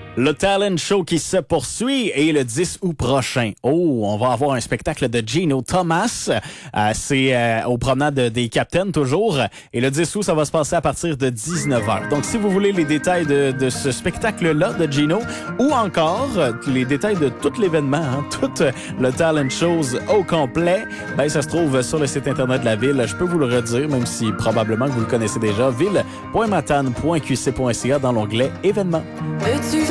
Le talent show qui se poursuit et le 10 août prochain. Oh, on va avoir un spectacle de Gino Thomas. C'est au promenade des Captains toujours. Et le 10 août, ça va se passer à partir de 19h. Donc, si vous voulez les détails de ce spectacle-là de Gino ou encore les détails de tout l'événement, tout le talent shows au complet, ben ça se trouve sur le site internet de la ville. Je peux vous le redire, même si probablement que vous le connaissez déjà, ville.matane.qc.ca dans l'onglet événements.